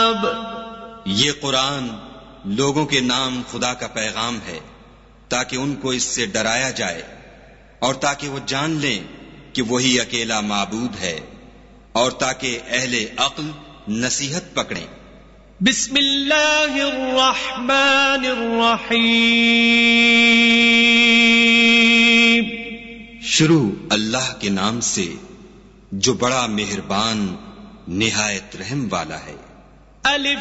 किताब। ये कुरान लोगों के नाम खुदा का पैगाम है ताकि उनको इससे डराया जाए और ताकि वो जान लें कि वही अकेला माबूद है और ताकि अहले अक्ल नसीहत पकड़ें। बिस्मिल्लाहिर्रहमानिर्रहीम। शुरू अल्लाह के नाम से जो बड़ा मेहरबान निहायत रहम वाला है। अलिफ